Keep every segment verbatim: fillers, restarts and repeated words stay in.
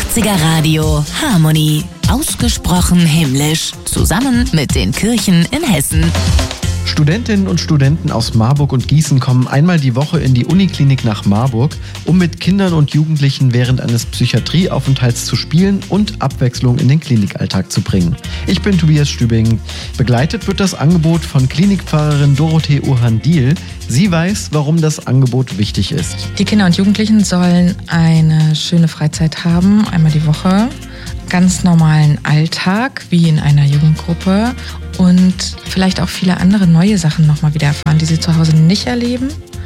achtziger Radio Harmonie. Ausgesprochen himmlisch. Zusammen mit den Kirchen in Hessen. Studentinnen und Studenten aus Marburg und Gießen kommen einmal die Woche in die Uniklinik nach Marburg, um mit Kindern und Jugendlichen während eines Psychiatrieaufenthalts zu spielen und Abwechslung in den Klinikalltag zu bringen. Ich bin Tobias Stübing. Begleitet wird das Angebot von Klinikpfarrerin Dorothee Ohandil. Sie weiß, warum das Angebot wichtig ist. Die Kinder und Jugendlichen sollen eine schöne Freizeit haben, einmal die Woche. Ganz normalen Alltag, wie in einer Jugendgruppe, und vielleicht auch viele andere neue Sachen nochmal wieder erfahren, die sie zu Hause nicht erleben.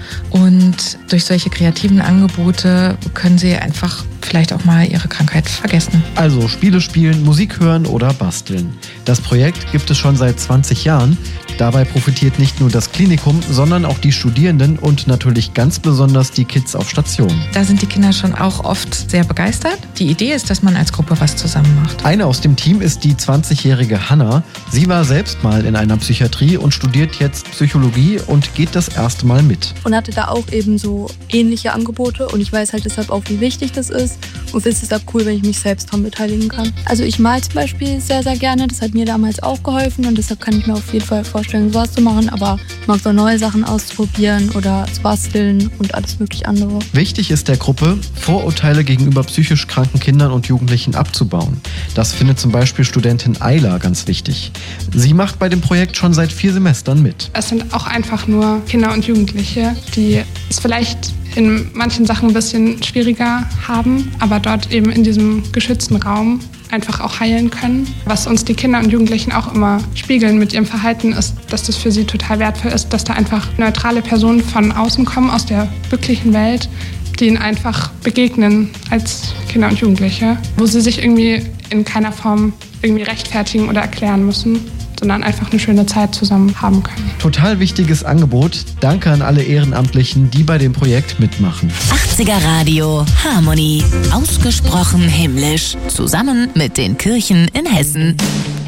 Und durch solche kreativen Angebote können sie einfach vielleicht auch mal ihre Krankheit vergessen. Also Spiele spielen, Musik hören oder basteln. Das Projekt gibt es schon seit zwanzig Jahren. Dabei profitiert nicht nur das Klinikum, sondern auch die Studierenden und natürlich ganz besonders die Kids auf Station. Da sind die Kinder schon auch oft sehr begeistert. Die Idee ist, dass man als Gruppe was zusammen macht. Eine aus dem Team ist die zwanzigjährige Hanna. Sie war selbst mal in einer Psychiatrie und studiert jetzt Psychologie und geht das erste Mal mit. Und hatte da auch eben so ähnliche Angebote und ich weiß halt deshalb auch, wie wichtig das ist und finde es deshalb cool, wenn ich mich selbst daran beteiligen kann. Also ich mal zum Beispiel sehr, sehr gerne. Das hat mir damals auch geholfen und deshalb kann ich mir auf jeden Fall vorstellen, sowas zu machen, aber ich mag auch neue Sachen auszuprobieren oder zu basteln und alles mögliche andere. Wichtig ist der Gruppe, Vorurteile gegenüber psychisch kranken Kindern und Jugendlichen abzubauen. Das findet zum Beispiel Studentin Ayla ganz wichtig. Sie macht bei dem Projekt schon seit vier Semestern mit. Es sind auch einfach nur Kinder und Jugendliche, die es vielleicht in manchen Sachen ein bisschen schwieriger haben, aber dort eben in diesem geschützten Raum einfach auch heilen können. Was uns die Kinder und Jugendlichen auch immer spiegeln mit ihrem Verhalten ist, dass das für sie total wertvoll ist, dass da einfach neutrale Personen von außen kommen, aus der wirklichen Welt, die ihnen einfach begegnen als Kinder und Jugendliche, wo sie sich irgendwie in keiner Form irgendwie rechtfertigen oder erklären müssen, sondern einfach eine schöne Zeit zusammen haben können. Total wichtiges Angebot. Danke an alle Ehrenamtlichen, die bei dem Projekt mitmachen. achtziger Radio Harmonie. Ausgesprochen himmlisch. Zusammen mit den Kirchen in Hessen.